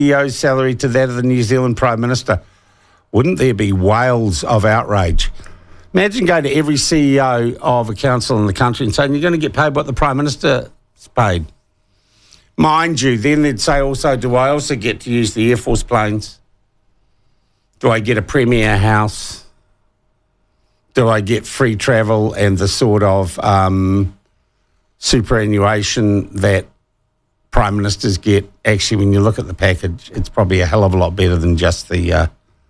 CEO's salary to that of the New Zealand Prime Minister, wouldn't there be whales of outrage? Imagine going to every CEO of a council in the country and saying, you're going to get paid what the Prime Minister's paid. Mind you, then they'd say also, do I also get to use the Air Force planes? Do I get a premier house? Do I get free travel and the sort of superannuation that Prime Ministers get? Actually, when you look at the package, it's probably a hell of a lot better than just the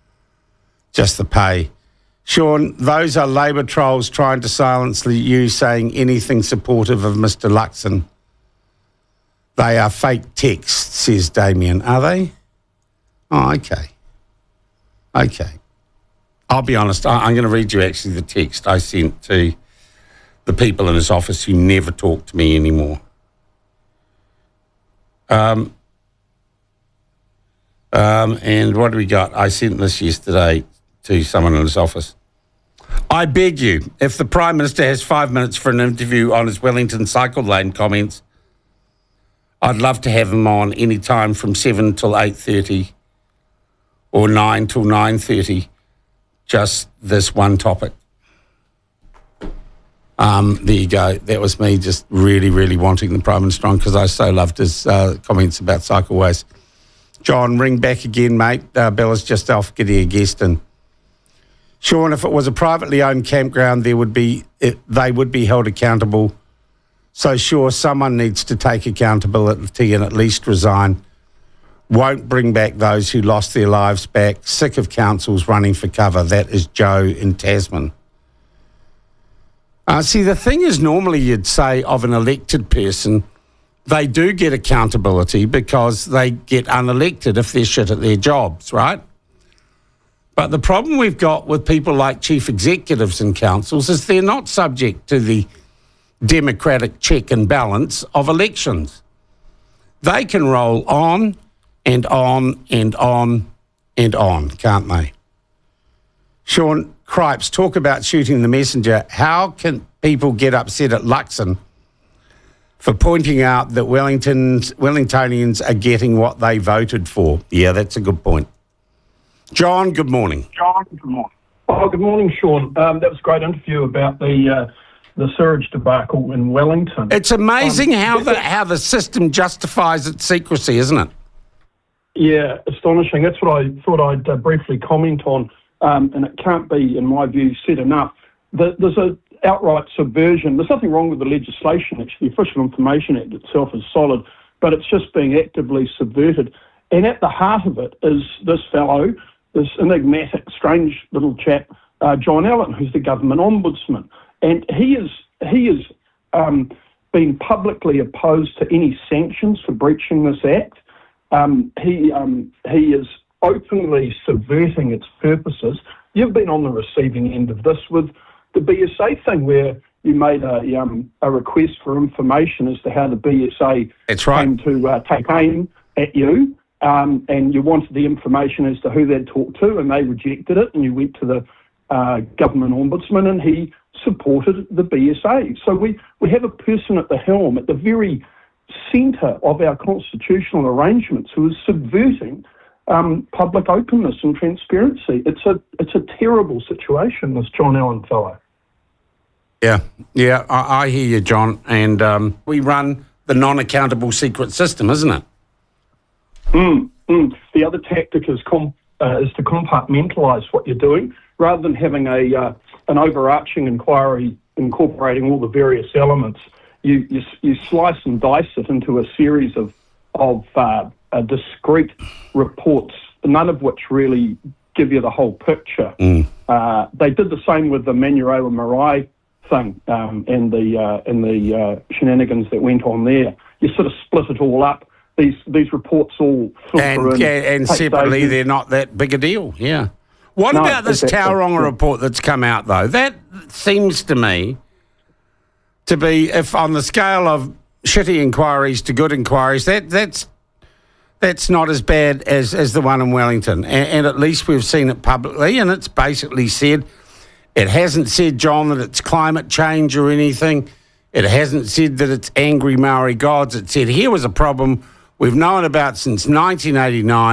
pay. Sean, those are Labor trolls trying to silence you saying anything supportive of Mr. Luxon. They are fake texts, says Damien. Are they? Oh, okay. Okay. I'll be honest, I'm going to read you actually the text I sent to the people in his office who never talk to me anymore. And what do we got? I sent this yesterday to someone in his office. I beg you, if the Prime Minister has 5 minutes for an interview on his Wellington cycle lane comments, I'd love to have him on any time from 7 till 8:30 or 9 till 9:30, just this one topic. There you go. That was me just really, really wanting the Prime Minister on because I so loved his comments about cycleways. John, ring back again, mate. Bella's just off getting a guest in. Sean, if it was a privately owned campground, they would be held accountable. So sure, someone needs to take accountability and at least resign. Won't bring back those who lost their lives back. Sick of councils running for cover. That is Joe in Tasman. See, the thing is, normally you'd say of an elected person, they do get accountability because they get unelected if they're shit at their jobs, right? But the problem we've got with people like chief executives in councils is they're not subject to the democratic check and balance of elections. They can roll on and on and on and on, can't they? Sean Cripes, talk about shooting the messenger. How can people get upset at Luxon for pointing out that Wellingtonians are getting what they voted for? Yeah, that's a good point. John, good morning. John, good morning. Oh, good morning, Sean. That was a great interview about the sewage debacle in Wellington. It's amazing how the system justifies its secrecy, isn't it? Yeah, astonishing. That's what I thought I'd briefly comment on, and it can't be, in my view, said enough. There's an outright subversion. There's nothing wrong with the legislation, actually. The Official Information Act itself is solid, but it's just being actively subverted. And at the heart of it is this fellow, this enigmatic, strange little chap, John Allen, who's the government ombudsman. And he has been publicly opposed to any sanctions for breaching this act. He is openly subverting its purposes. You've been on the receiving end of this with the BSA thing, where you made a request for information as to how the BSA came to take aim at you, and you wanted the information as to who they'd talked to, and they rejected it, and you went to the government ombudsman, and he supported the BSA. So we have a person at the helm, at the very centre of our constitutional arrangements, who is subverting public openness and transparency. It's a terrible situation, this John Allen fellow. Yeah, I hear you, John. And we run the non-accountable secret system, isn't it? The other tactic is to compartmentalise what you're doing, rather than having an overarching inquiry incorporating all the various elements. You slice and dice it into a series of discrete reports, none of which really give you the whole picture. They did the same with the Manurewa Marae thing and the shenanigans that went on there. You sort of split it all up. These reports all filter in. And separately, they're not that big a deal, yeah. What about this Tauranga report that's come out, though? That seems to me to be, if on the scale of shitty inquiries to good inquiries, that's not as bad as the one in Wellington. And at least we've seen it publicly, and it's basically said, it hasn't said, John, that it's climate change or anything. It hasn't said that it's angry Maori gods. It said here was a problem we've known about since 1989.